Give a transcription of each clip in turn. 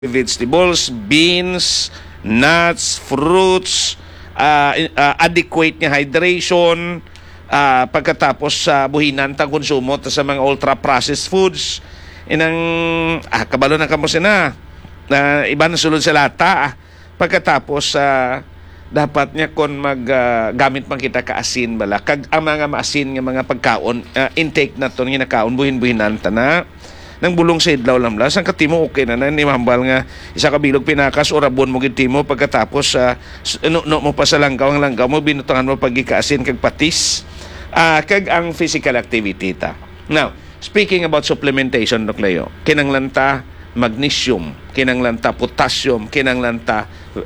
vegetables, beans, nuts, fruits, adequate nga hydration, pagkatapos sa buhinan tang konsumo sa mga ultra-processed foods. Inang, kabalo na kamo sina, iba na sulod sa lata. Pagkatapos, dapat niya kung gamit man kita ka-asin bala. Kag ang mga maasin nga mga pagkaon, intake na to nga nakaon, buhin-buhinan ta na. Nang bulong sa idlaw lang lang. Sang katimo okay na ni mahambal nga isa ka bilog pinakas o rabon mo gid mo pagkatapos no mo pa sa langgaw ang langgaw mo binutangan mo pagikaasin kag patis. Kag ang physical activity ta. Now, speaking about supplementation Dok Leo, kinanglanta magnesium, kinanglanta potassium, kinanglanta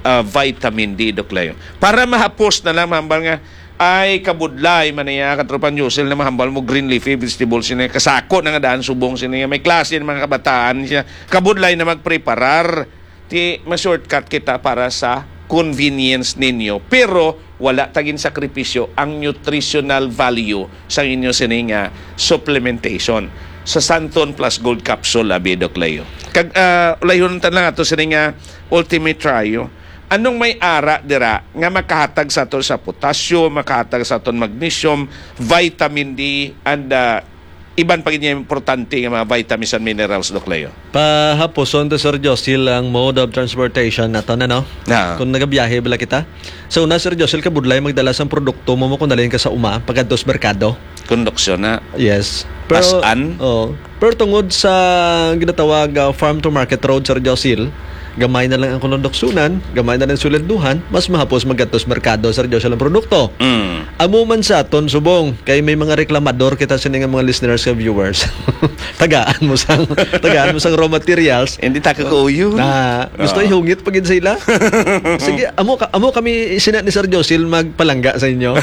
vitamin D Dok Leo. Para mahapos na lang mahambal nga ay kabudlay man niya katropan Yusel na mahambal mo green leafy vegetables siya kasako na nga daan subong siya may klase ng mga kabataan siya kabudlay na magpreparar ti ma-shortcut kita para sa convenience ninyo pero wala tagin sakripisyo ang nutritional value sa inyo sininga supplementation sa Santon Plus Gold Capsule abi Doc Leo kag layunan tan lang ato sininga ultimate trio. Anong may ara dira nga makahatag sa aton sa potassium, makahatag sa aton magnesium, vitamin D, and iban pa ganyan importante nga mga vitamins and minerals, Doc Leo. Pahaposon to Sir Josil ang mode of transportation nato na no? Kung nagabiyahe bala kita. So una Sir Josil kabudlay magdala sa produkto mo kung dalhin ka sa pagkadtos merkado. Konduksyon na. Yes. Pero, pasan. Pero tungod sa ginatawag farm to market road Sir Josil, gamay na lang ang konondoksunan, gamay na lang sulenduhan, mas mahapos magkatos merkado sa radyo ng produkto. Amo man sa aton subong kay may mga reklamador kita sa mga listeners ka viewers. tagaan mo sang raw materials. Hindi ta kakuyo. Na gusto ihungit pagin sila. Sige, amo kami sina ni Sir Josil magpalangga sa inyo.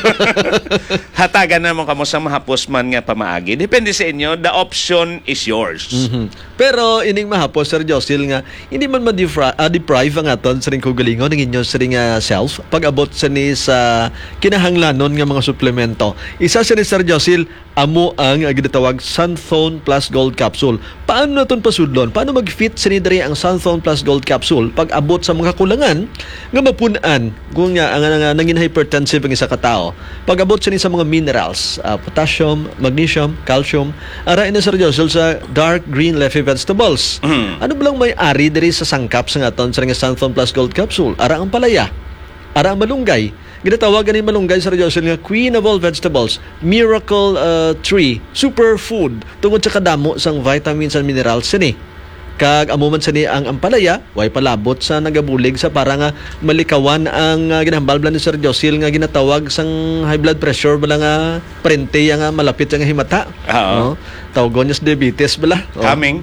Hatagan na mo kamo sa mahapos man nga pamaagi. Depende sa inyo, the option is yours. Pero ining mahapos Sir Josil nga hindi man ma-deprive ang aton sa ring kugalingon ng inyong sa ring self pag-abot sa ni sa kinahanglanon nga mga suplemento. Isa sa ni Sir Josil amo ang ginatawag Santon Plus Gold Capsule. Paano naton pasudlon? Paano mag-fit sa ni diri ang Santon Plus Gold Capsule pag-abot sa mga kakulangan nga mapun-an kung nga ang nangin hypertensive ang isa ka tao. Pag-abot sa ni sa mga minerals, potassium, magnesium, calcium, ara ina Sir Josil sa dark green leafy vegetables. Ano ba lang may ari diri sa sangkap sa aton sa Santon Plus Gold Capsule? Ara ang palaya, ara ang malunggay. Ginatawagan ni malunggay sa radyo nga queen of all vegetables, miracle tree, superfood tungod sa kadamo sang vitamins and minerals sini. Kag amuman sa ni ang ampalaya, way palabot sa nagabulig sa para nga malikawan ang ginahambal ni Sir Josil nga ginatawag sang high blood pressure bala nga prente nga malapit nga himata. No? Tawgon niya sa diabetes bala. Coming.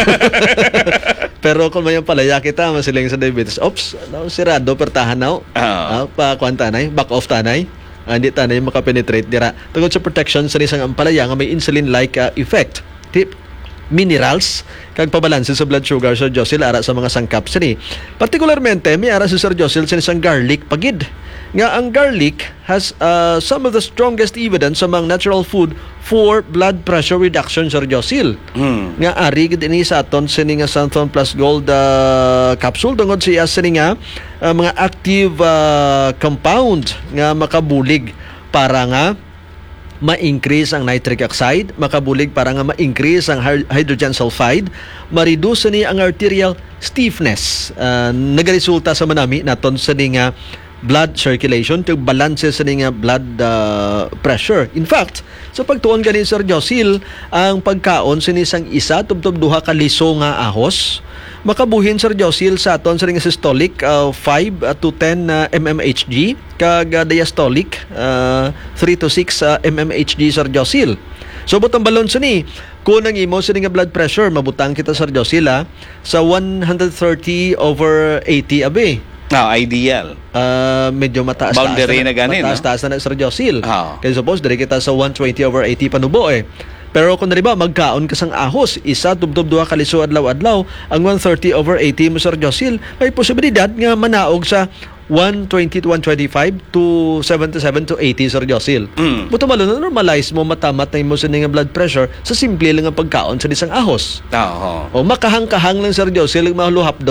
Pero kung may palaya kita masiling sa diabetes, oops, sirado pertahan na. Pa kwantanay, back off tanay. Hindi tanay makapenetrate dira. Tungod sa protection sa isang ampalaya nga may insulin-like effect. Tip minerals kag pabalanse sa blood sugar Sir Josil ara sa mga sangkap sini. Particularmente may ara si Sir Josil sa isang garlic pagid. Nga ang garlic has some of the strongest evidence among natural food for blood pressure reduction Sir Josil. Nga ari gid ini sa aton sini nga Santon Plus Gold capsule tungod siya sini nga mga active compound nga makabulig para nga ma-increase ang nitric oxide, makabulig para nga ma-increase ang hydrogen sulfide, ma-reduce ni ang arterial stiffness. Nagaresulta sa manami naton sa nga blood circulation to balance sa nga blood pressure. In fact, sa pagtuon ganin Sir Josil, ang pagkaon sinisang isa tubtob duha ka liso nga ahos, makabuhin Sir Josil sa aton sa nga systolic 5 to 10 mmHg kag diastolic 3 to 6 mmHg Sir Josil. So butang balon sini kung ang imo sa nga blood pressure mabutang kita Sir Josil sa 130/80 abe. Ideal. Medyo mataas boundary na ganin. Mataas na Sir Josil. Kaya suppose dire kita sa 120/80 panubo Pero kung nariba, magkaon ka sang ahos, isa, tubtob, duha kaliso, adlaw-adlaw, ang 130/80 mo Sir Josil, may posibilidad nga manaog sa 120 to 125 to 77 to 80, Sir Josil. Buto malo na normalize mo matamat na mo sa nga blood pressure sa simple lang ang pagkaon sa isang ahos. O makahang-kahang lang, Sir Josil, mahuluhap